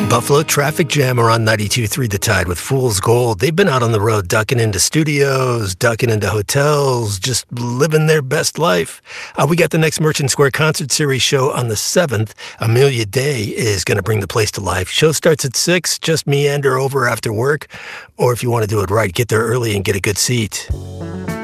Buffalo Traffic Jam are on 92.3 The Tide with Fool's Gold. They've been out on the road ducking into studios, ducking into hotels, just living their best life. We got the next Merchant Square Concert Series show on the 7th. Amelia Day is going to bring the place to life. Show starts at 6. Just meander over after work. Or if you want to do it right, get there early and get a good seat.